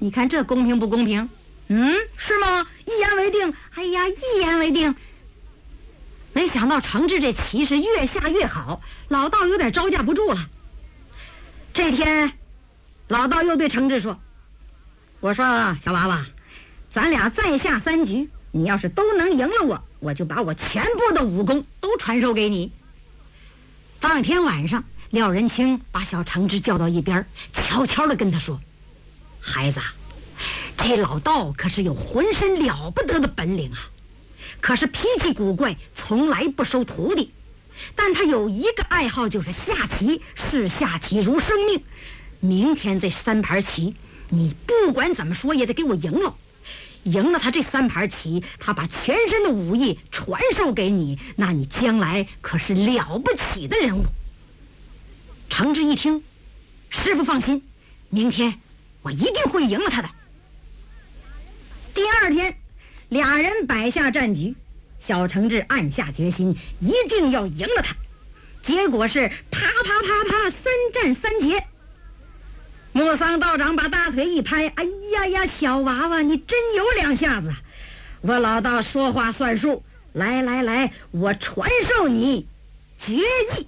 你看这公平不公平？是吗？一言为定。哎呀，一言为定。没想到程志这棋是越下越好，老道有点招架不住了。这天老道又对程志说，我说小娃娃，咱俩再下3局，你要是都能赢了我，我就把我全部的武功都传授给你。当天晚上，廖仁清把小程志叫到一边，悄悄地跟他说，孩子，这老道可是有浑身了不得的本领啊，可是脾气古怪，从来不收徒弟。但他有一个爱好，就是下棋，视下棋如生命。明天这3盘棋，你不管怎么说也得给我赢了。赢了他这3盘棋，他把全身的武艺传授给你，那你将来可是了不起的人物。程志一听，师傅放心，明天我一定会赢了他的。第二天，俩人摆下战局，小程志暗下决心，一定要赢了他。结果是啪啪啪啪，3战3捷。木桑道长把大腿一拍，哎呀呀，小娃娃你真有2下子，我老道说话算数，来来来，我传授你绝艺。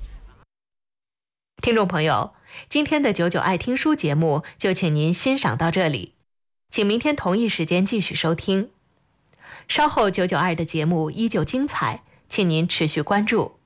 听众朋友，今天的99爱听书节目就请您欣赏到这里，请明天同一时间继续收听。稍后99爱的节目依旧精彩，请您持续关注。